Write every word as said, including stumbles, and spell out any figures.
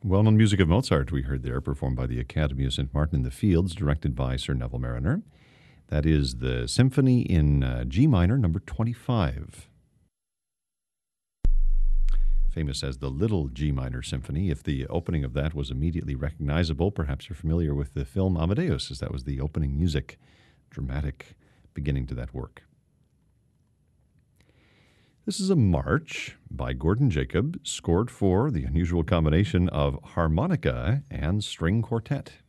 Well-known music of Mozart we heard there, performed by the Academy of Saint Martin in the Fields, directed by Sir Neville Mariner. That is the Symphony in uh, G minor, number twenty-five. Famous as the Little G Minor Symphony. If the opening of that was immediately recognizable, perhaps you're familiar with the film Amadeus, as that was the opening music, dramatic beginning to that work. This is a march by Gordon Jacob, scored for the unusual combination of harmonica and string quartet.